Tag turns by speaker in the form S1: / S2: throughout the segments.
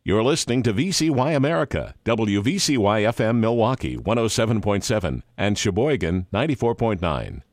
S1: You're listening to VCY America, WVCY FM Milwaukee 107.7 and Sheboygan 94.9.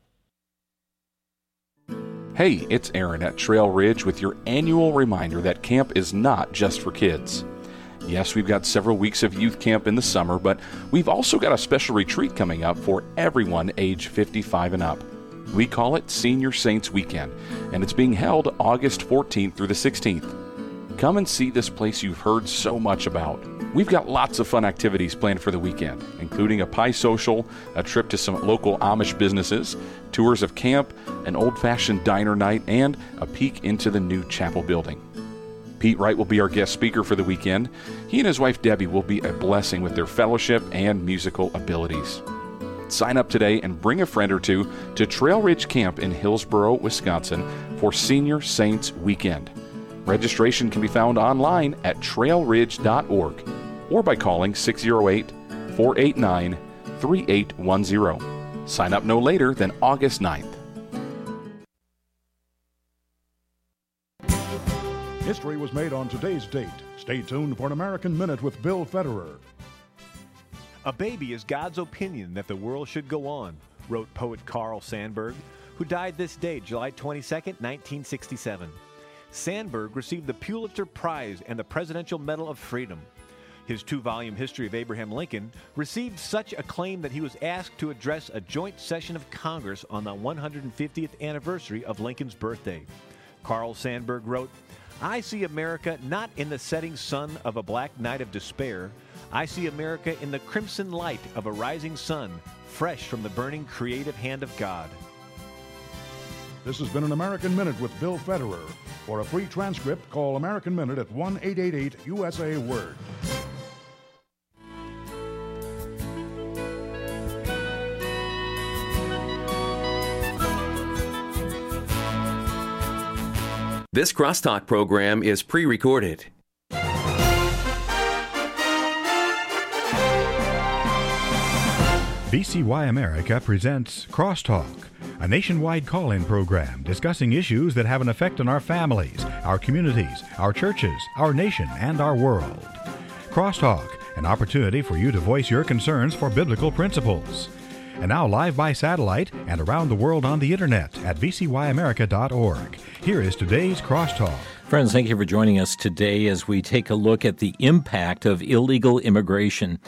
S2: Hey, it's Aaron at Trail Ridge with your annual reminder that camp is not just for kids. Yes, we've got several weeks of youth camp in the summer, but we've also got a special retreat coming up for everyone age 55 and up. We call it Senior Saints Weekend, and it's being held August 14th through the 16th. Come and see this place you've heard so much about. We've got lots of fun activities planned for the weekend, including a pie social, a trip to some local Amish businesses, tours of camp, an old-fashioned diner night, and a peek into the new chapel building. Pete Wright will be our guest speaker for the weekend. He and his wife Debbie will be a blessing with their fellowship and musical abilities. Sign up today and bring a friend or two to Trail Ridge Camp in Hillsboro, Wisconsin for Senior Saints Weekend. Registration can be found online at trailridge.org or by calling 608-489-3810. Sign up no later than August 9th.
S3: History was made on today's date. Stay tuned for an American Minute with Bill Federer.
S4: A baby is God's opinion that the world should go on, wrote poet Carl Sandburg, who died this day, July 22, 1967. Sandburg received the Pulitzer Prize and the Presidential Medal of Freedom. His two-volume History of Abraham Lincoln received such acclaim that he was asked to address a joint session of Congress on the 150th anniversary of Lincoln's birthday. Carl Sandburg wrote, "I see America not in the setting sun of a black night of despair. I see America in the crimson light of a rising sun, fresh from the burning creative hand of God."
S3: This has been an American Minute with Bill Federer. For a free transcript, call American Minute at 1-888-USA-WORD.
S5: This Crosstalk program is pre-recorded.
S6: VCY America presents Crosstalk, a nationwide call-in program discussing issues that have an effect on our families, our communities, our churches, our nation, and our world. Crosstalk, an opportunity for you to voice your concerns for biblical principles. And now live by satellite and around the world on the internet at vcyamerica.org. Here is today's Crosstalk.
S7: Friends, thank you for joining us today as we take a look at the impact of illegal immigration.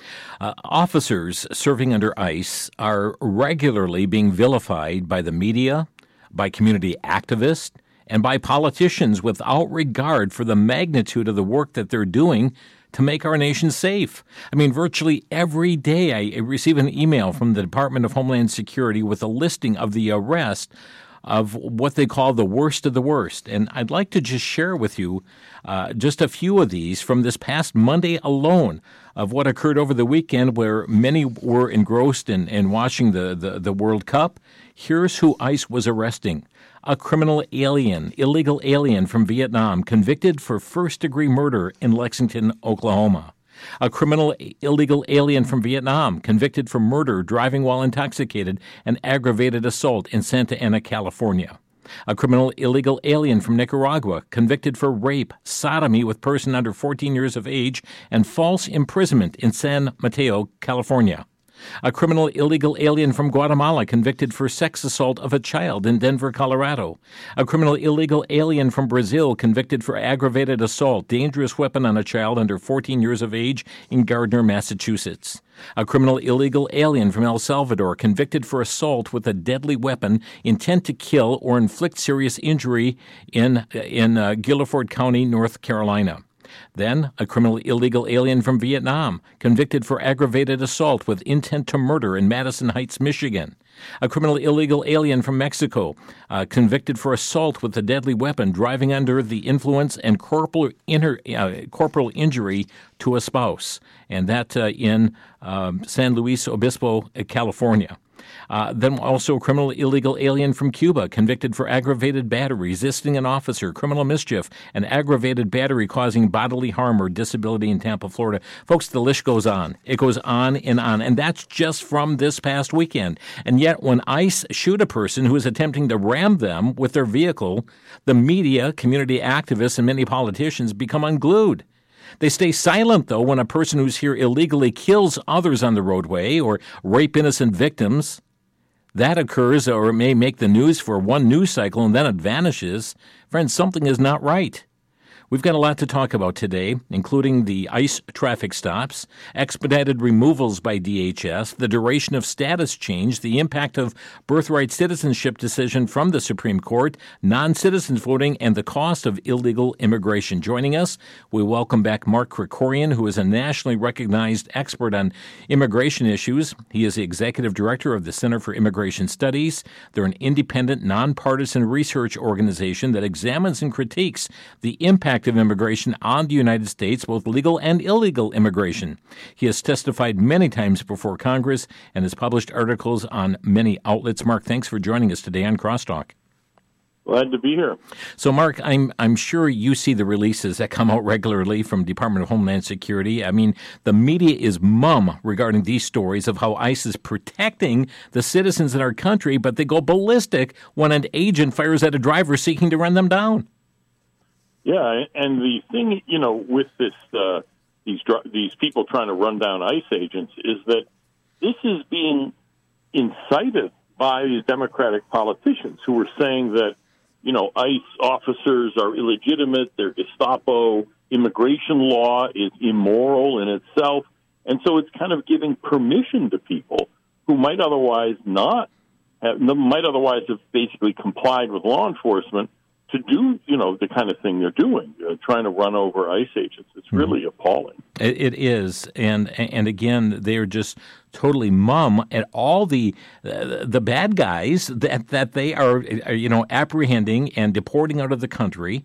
S7: Officers serving under ICE are regularly being vilified by the media, by community activists, and by politicians without regard for the magnitude of the work that they're doing to make our nation safe. I mean, virtually every day I receive an email from the Department of Homeland Security with a listing of the arrest of what they call the worst of the worst. And I'd like to just share with you just a few of these from this past Monday alone of what occurred over the weekend where many were engrossed in watching the World Cup. Here's who ICE was arresting. A criminal alien, illegal alien from Vietnam, convicted for first-degree murder in Lexington, Oklahoma. A criminal illegal alien from Vietnam, convicted for murder, driving while intoxicated, and aggravated assault in Santa Ana, California. A criminal illegal alien from Nicaragua, convicted for rape, sodomy with person under 14 years of age, and false imprisonment in San Mateo, California. A criminal illegal alien from Guatemala convicted for sex assault of a child in Denver, Colorado. A criminal illegal alien from Brazil convicted for aggravated assault, dangerous weapon on a child under 14 years of age in Gardner, Massachusetts. A criminal illegal alien from El Salvador convicted for assault with a deadly weapon, intent to kill or inflict serious injury in Guilford County, North Carolina. Then, a criminal illegal alien from Vietnam, convicted for aggravated assault with intent to murder in Madison Heights, Michigan. A criminal illegal alien from Mexico, convicted for assault with a deadly weapon, driving under the influence and corporal injury to a spouse, and that in San Luis Obispo, California. Then also a criminal illegal alien from Cuba, convicted for aggravated battery, resisting an officer, criminal mischief, and aggravated battery causing bodily harm or disability in Tampa, Florida. Folks, the list goes on. It goes on, and that's just from this past weekend. And yet, when ICE shoot a person who is attempting to ram them with their vehicle, the media, community activists, and many politicians become unglued. They stay silent, though, when a person who's here illegally kills others on the roadway or rape innocent victims. That occurs, or it may make the news for one news cycle and then it vanishes. Friends, something is not right. We've got a lot to talk about today, including the ICE traffic stops, expedited removals by DHS, the duration of status change, the impact of birthright citizenship decision from the Supreme Court, non-citizens voting, and the cost of illegal immigration. Joining us, we welcome back Mark Krikorian, who is a nationally recognized expert on immigration issues. He is the executive director of the Center for Immigration Studies. They're an independent, nonpartisan research organization that examines and critiques the impact of immigration on the United States, both legal and illegal immigration. He has testified many times before Congress and has published articles on many outlets. Mark, thanks for joining us today on Crosstalk.
S8: Glad to be here.
S7: So, Mark, I'm sure you see the releases that come out regularly from Department of Homeland Security. I mean, the media is mum regarding these stories of how ICE is protecting the citizens in our country, but they go ballistic when an agent fires at a driver seeking to run them down.
S8: Yeah, and the thing, with this, these people trying to run down ICE agents is that this is being incited by these Democratic politicians who are saying that, ICE officers are illegitimate, they're Gestapo, immigration law is immoral in itself, and so it's kind of giving permission to people who might otherwise have basically complied with law enforcement to do, the kind of thing they're doing, trying to run over ICE agents. It's really appalling.
S7: It is, and again, they're just totally mum at all the bad guys that they are apprehending and deporting out of the country,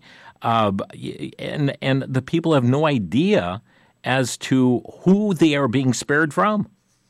S7: and the people have no idea as to who they are being spared from.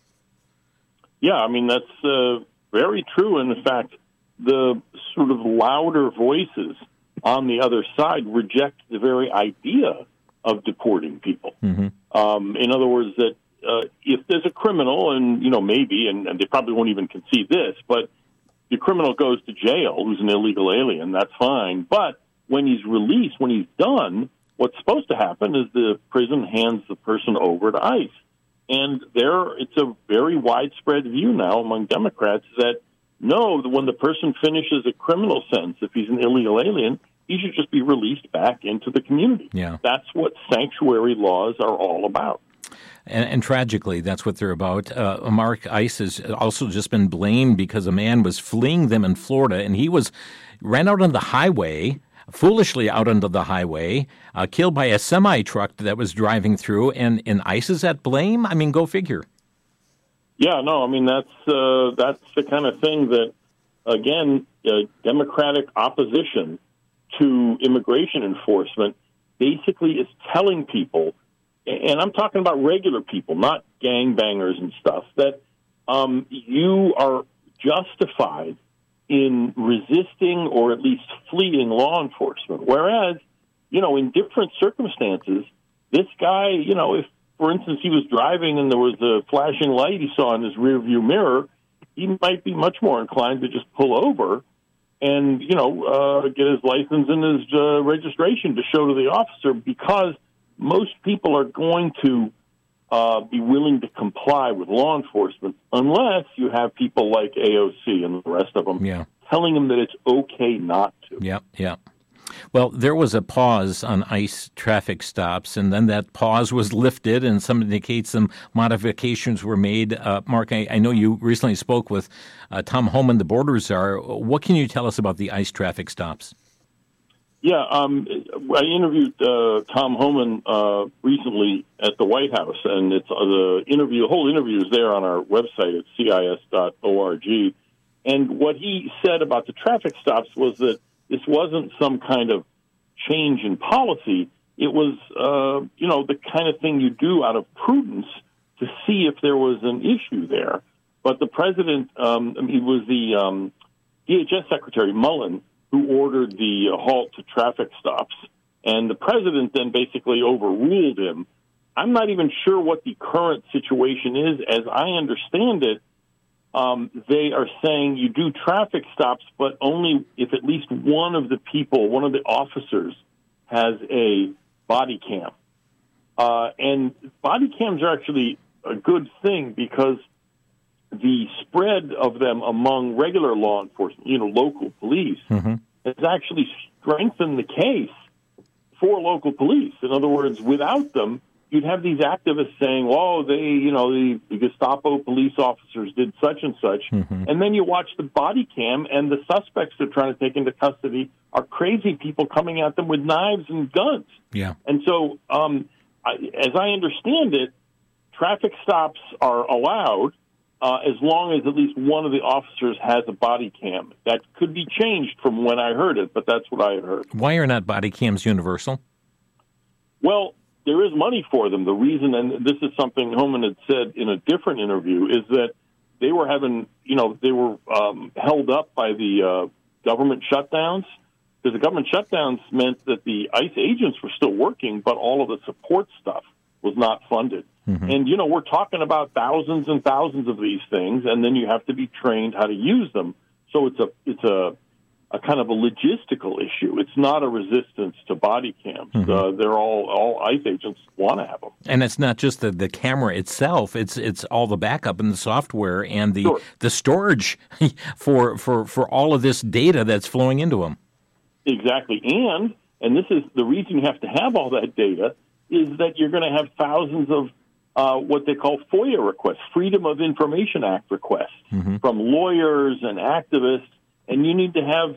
S8: Yeah, I mean that's very true, and in fact, the sort of louder voices on the other side reject the very idea of deporting people. Mm-hmm. In other words, that if there's a criminal, and maybe, and they probably won't even concede this, but the criminal goes to jail, who's an illegal alien, that's fine. But when he's released, when he's done, what's supposed to happen is the prison hands the person over to ICE. And it's a very widespread view now among Democrats that no, when the person finishes a criminal sentence, if he's an illegal alien, he should just be released back into the community.
S7: Yeah.
S8: That's what sanctuary laws are all about.
S7: And tragically, that's what they're about. Mark, ICE has also just been blamed because a man was fleeing them in Florida, and he ran out on the highway, foolishly out onto the highway, killed by a semi-truck that was driving through, and ICE is at blame? I mean, go figure.
S8: Yeah, no, I mean, that's the kind of thing that, again, Democratic opposition to immigration enforcement basically is telling people, and I'm talking about regular people, not gangbangers and stuff, that you are justified in resisting or at least fleeing law enforcement. Whereas, in different circumstances, this guy, if, for instance, he was driving and there was a flashing light he saw in his rearview mirror, he might be much more inclined to just pull over and, get his license and his registration to show to the officer, because most people are going to be willing to comply with law enforcement unless you have people like AOC and the rest of them telling them that it's okay not to.
S7: Yeah. Well, there was a pause on ICE traffic stops, and then that pause was lifted, and some indicates some modifications were made. Mark, I know you recently spoke with Tom Homan, the border czar. What can you tell us about the ICE traffic stops?
S8: Yeah, I interviewed Tom Homan recently at the White House, and it's the whole interview is there on our website at cis.org. And what he said about the traffic stops was that this wasn't some kind of change in policy. It was, the kind of thing you do out of prudence to see if there was an issue there. But the president, he was the DHS Secretary Mullen who ordered the halt to traffic stops, and the president then basically overruled him. I'm not even sure what the current situation is. As I understand it, they are saying you do traffic stops, but only if at least one of the officers, has a body cam. And body cams are actually a good thing because the spread of them among regular law enforcement, local police, has actually strengthened the case for local police. In other words, without them, you'd have these activists saying, "Oh, the Gestapo police officers did such and such," and then you watch the body cam, and the suspects they're trying to take into custody are crazy people coming at them with knives and guns.
S7: Yeah.
S8: And so, as I understand it, traffic stops are allowed as long as at least one of the officers has a body cam. That could be changed from when I heard it, but that's what I had heard.
S7: Why are not body cams universal?
S8: Well, there is money for them. The reason, and this is something Homan had said in a different interview, is that they were having, held up by the government shutdowns, because the government shutdowns meant that the ICE agents were still working, but all of the support stuff was not funded. And, we're talking about thousands and thousands of these things, and then you have to be trained how to use them. So it's a kind of a logistical issue. It's not a resistance to body cams. They're all ICE agents want to have them.
S7: And it's not just the camera itself. It's all the backup and the software and the storage for all of this data that's flowing into them.
S8: Exactly. And this is the reason you have to have all that data, is that you're going to have thousands of what they call FOIA requests, Freedom of Information Act requests from lawyers and activists, and you need to have,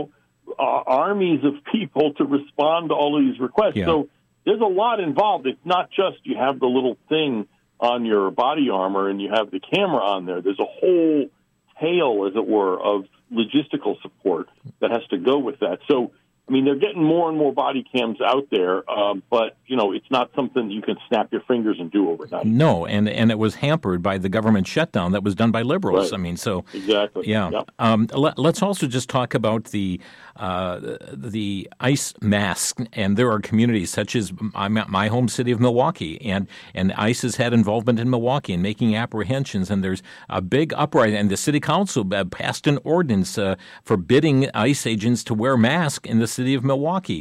S8: armies of people to respond to all of these requests.
S7: Yeah.
S8: So there's a lot involved. It's not just you have the little thing on your body armor and you have the camera on there. There's a whole tail, as it were, of logistical support that has to go with that. So, they're getting more and more body cams out there, but, it's not something you can snap your fingers and do overnight.
S7: No, and it was hampered by the government shutdown that was done by liberals.
S8: Right.
S7: Exactly. Yeah.
S8: Yep.
S7: Let's also just talk about the ICE mask, and there are communities such as my home city of Milwaukee, and ICE has had involvement in Milwaukee in making apprehensions, and there's a big uprising, and the city council passed an ordinance forbidding ICE agents to wear masks in the city of Milwaukee.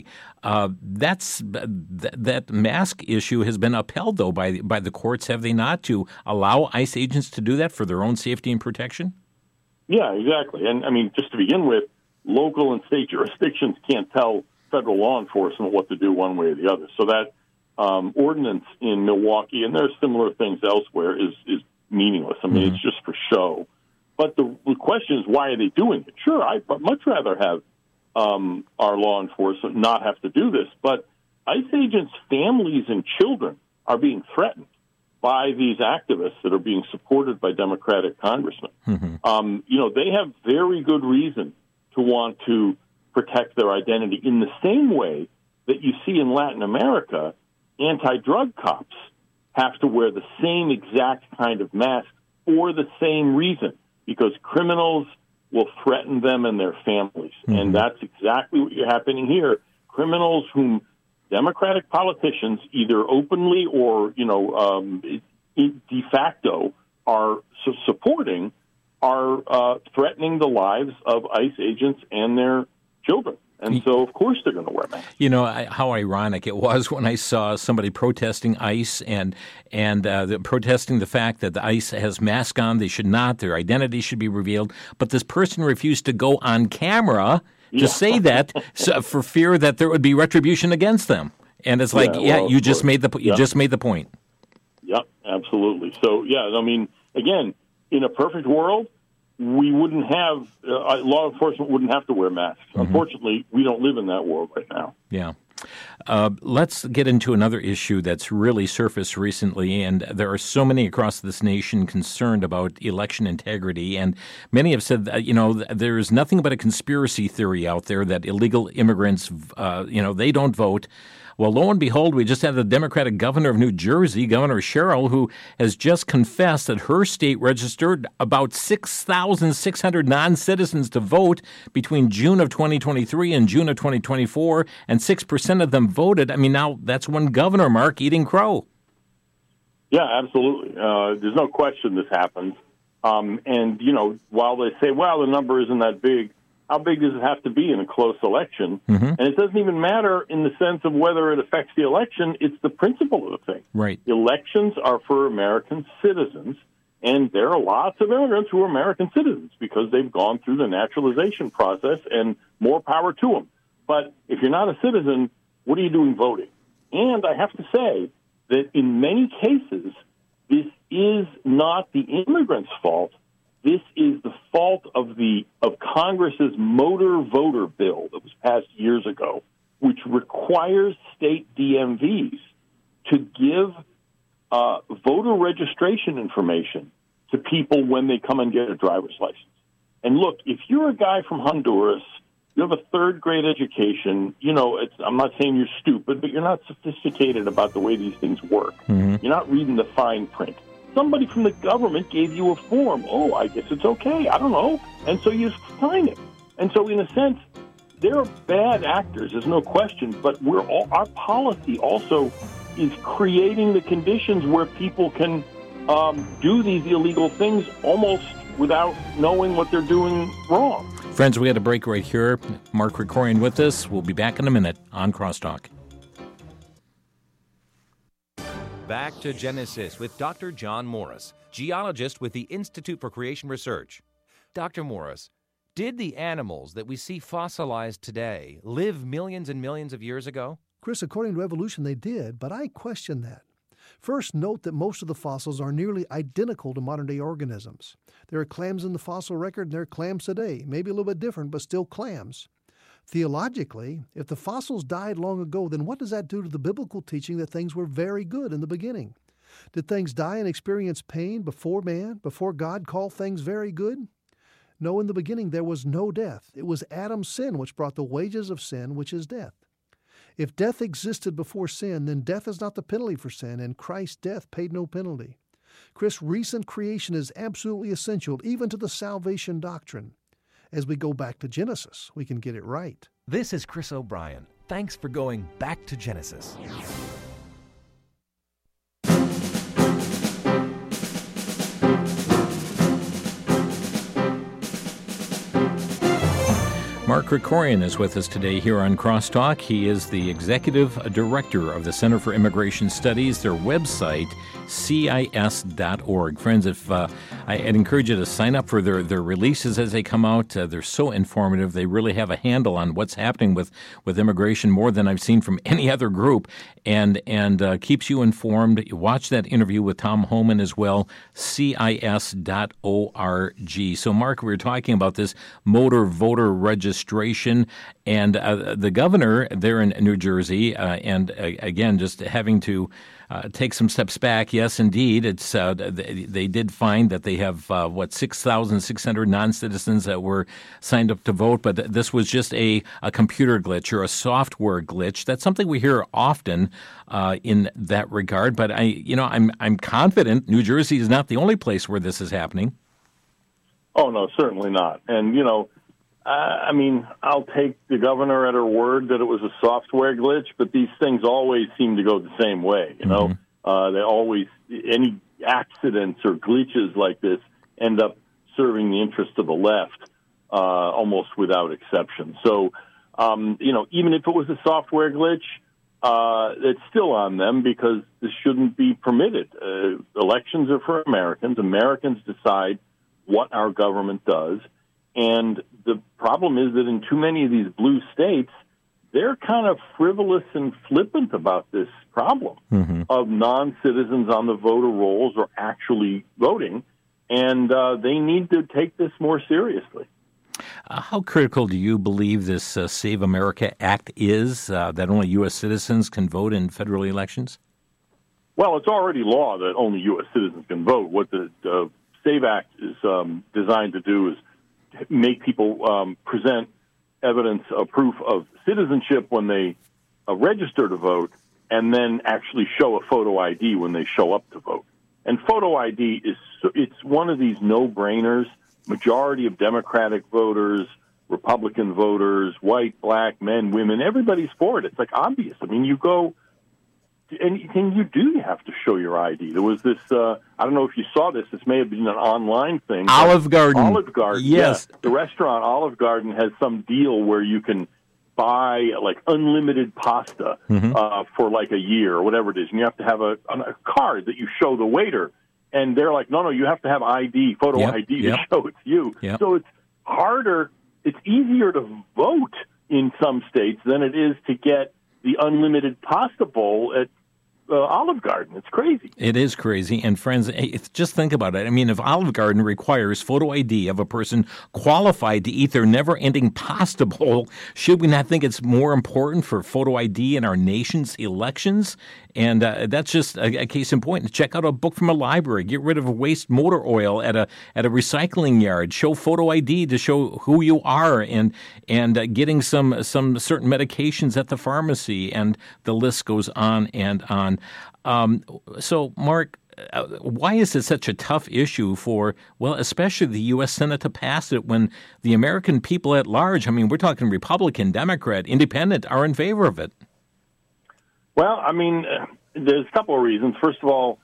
S7: That mask issue has been upheld, though, by the courts, have they not, to allow ICE agents to do that for their own safety and protection?
S8: Yeah, exactly. And, just to begin with, local and state jurisdictions can't tell federal law enforcement what to do one way or the other. So that ordinance in Milwaukee, and there are similar things elsewhere, is meaningless. It's just for show. But the question is, why are they doing it? Sure, I'd much rather have our law enforcement not have to do this. But ICE agents' families and children are being threatened by these activists that are being supported by Democratic congressmen. They have very good reason to want to protect their identity in the same way that you see in Latin America, anti-drug cops have to wear the same exact kind of mask for the same reason, because criminals will threaten them and their families. And that's exactly what is happening here. Criminals whom Democratic politicians, either openly or, de facto, are supporting, are threatening the lives of ICE agents and their children. And so, of course, they're going to wear masks.
S7: How ironic it was when I saw somebody protesting ICE and protesting the fact that the ICE has masks on. They should not. Their identity should be revealed. But this person refused to go on camera to say that for fear that there would be retribution against them. And it's like, you just made the point.
S8: Yep, absolutely. So, again, in a perfect world, we wouldn't have law enforcement wouldn't have to wear masks. Unfortunately, we don't live in that world right now.
S7: Yeah. Let's get into another issue that's really surfaced recently, and there are so many across this nation concerned about election integrity, and many have said that, there is nothing but a conspiracy theory out there that illegal immigrants, they don't vote. Well, lo and behold, we just had the Democratic governor of New Jersey, Governor Sherrill, who has just confessed that her state registered about 6,600 non-citizens to vote between June of 2023 and June of 2024, and 6% of them voted. Now that's one governor, Mark, eating crow.
S8: Yeah, absolutely. There's no question this happens. And, while they say, well, the number isn't that big, how big does it have to be in a close election?
S7: Mm-hmm.
S8: And it doesn't even matter in the sense of whether it affects the election. It's the principle of the thing.
S7: Right.
S8: Elections are for American citizens, and there are lots of immigrants who are American citizens because they've gone through the naturalization process, and more power to them. But if you're not a citizen, what are you doing voting? And I have to say that in many cases, this is not the immigrants' fault. This is the fault of Congress's motor voter bill that was passed years ago, which requires state DMVs to give voter registration information to people when they come and get a driver's license. And look, if you're a guy from Honduras, you have a third-grade education, I'm not saying you're stupid, but you're not sophisticated about the way these things work.
S7: Mm-hmm.
S8: You're not reading the fine print. Somebody from the government gave you a form. Oh, I guess it's okay. I don't know. And so you sign it. And so in a sense, they're bad actors, there's no question, but our policy also is creating the conditions where people can do these illegal things almost without knowing what they're doing wrong.
S7: Friends, we had a break right here. Mark Krikorian with us. We'll be back in a minute on Crosstalk.
S9: Back to Genesis with Dr. John Morris, geologist with the Institute for Creation Research. Dr. Morris, did the animals that we see fossilized today live millions and millions of years ago?
S10: Chris, according to evolution, they did, but I question that. First, note that most of the fossils are nearly identical to modern-day organisms. There are clams in the fossil record, and there are clams today. Maybe a little bit different, but still clams. Theologically, if the fossils died long ago, then what does that do to the biblical teaching that things were very good in the beginning? Did things die and experience pain before man, before God called things very good? No, in the beginning there was no death. It was Adam's sin which brought the wages of sin, which is death. If death existed before sin, then death is not the penalty for sin, and Christ's death paid no penalty. Chris, recent creation is absolutely essential, even to the salvation doctrine. As we go back to Genesis, we can get it right.
S9: This is Chris O'Brien. Thanks for going back to Genesis.
S7: Mark Krikorian is with us today here on Crosstalk. He is the executive director of the Center for Immigration Studies. Their website, CIS.org. Friends, I'd encourage you to sign up for their releases as they come out. They're so informative. They really have a handle on what's happening with immigration, more than I've seen from any other group, and keeps you informed. You watch that interview with Tom Homan as well, CIS.org. So, Mark, we were talking about this motor voter registration, and the governor there in New Jersey, and again, just having to take some steps back. Yes, indeed, it's they did find that they have 6,600 non-citizens that were signed up to vote, but this was just a computer glitch or a software glitch. That's something we hear often in that regard. But I'm confident New Jersey is not the only place where this is happening.
S8: Oh no, certainly not. And I'll take the governor at her word that it was a software glitch, but these things always seem to go the same way. They always, any accidents or glitches like this end up serving the interest of the left almost without exception. So, even if it was a software glitch, it's still on them because this shouldn't be permitted. Elections are for Americans. Americans decide what our government does. And the problem is that in too many of these blue states, they're kind of frivolous and flippant about this problem of non-citizens on the voter rolls or actually voting, and they need to take this more seriously.
S7: How critical do you believe this Save America Act is, that only U.S. citizens can vote in federal elections?
S8: Well, it's already law that only U.S. citizens can vote. What the Save Act is designed to do is make people present evidence of proof of citizenship when they register to vote, and then actually show a photo ID when they show up to vote. And photo ID it's one of these no-brainers. Majority of Democratic voters, Republican voters, white, black, men, women, everybody's for it. It's like obvious. I mean, you go anything you do, you have to show your ID. There was this, I don't know if you saw this. This may have been an online thing.
S7: Olive Garden.
S8: Olive Garden.
S7: Yes.
S8: Yeah, the restaurant Olive Garden has some deal where you can buy like unlimited pasta for like a year or whatever it is, and you have to have a card that you show the waiter. And they're like, no, you have to have ID, photo ID to show it's you.
S7: Yep.
S8: So it's harder. It's easier to vote in some states than it is to get the unlimited pasta bowl at Olive Garden. It's crazy.
S7: It is crazy. And friends, just think about it. I mean, if Olive Garden requires photo ID of a person qualified to eat their never-ending pasta bowl, should we not think it's more important for photo ID in our nation's elections? And that's just a case in point. Check out a book from a library. Get rid of waste motor oil at a recycling yard. Show photo ID to show who you are, and getting some certain medications at the pharmacy, and the list goes on and on. So, Mark, why is it such a tough issue for, well, especially the U.S. Senate to pass it when the American people at large, I mean, we're talking Republican, Democrat, Independent, are in favor of it?
S8: Well, I mean, there's a couple of reasons. First of all,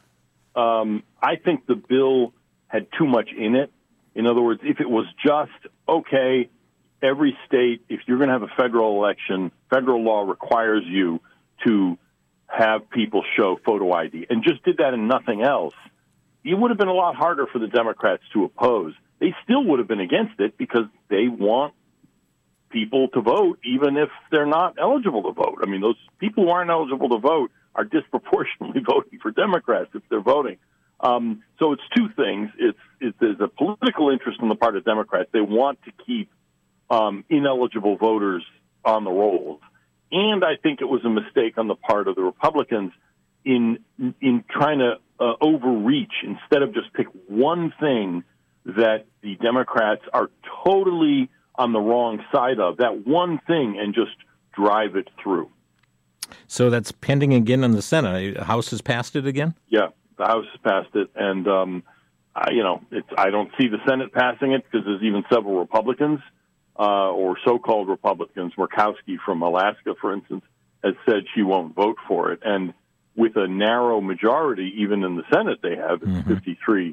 S8: I think the bill had too much in it. In other words, if it was just, okay, every state, if you're going to have a federal election, federal law requires you to have people show photo ID, and just did that and nothing else, it would have been a lot harder for the Democrats to oppose. They still would have been against it because they want people to vote, even if they're not eligible to vote. I mean, those people who aren't eligible to vote are disproportionately voting for Democrats if they're voting. So it's two things. There's a political interest on the part of Democrats. They want to keep ineligible voters on the rolls. And I think it was a mistake on the part of the Republicans in trying to overreach instead of just pick one thing that the Democrats are totally on the wrong side of, that one thing, and just drive it through.
S7: So that's pending again in the Senate. The House has passed it again?
S8: Yeah, the House has passed it, and I don't see the Senate passing it because there's even several Republicans or so-called Republicans. Murkowski from Alaska, for instance, has said she won't vote for it. And with a narrow majority, even in the Senate they have, it's 53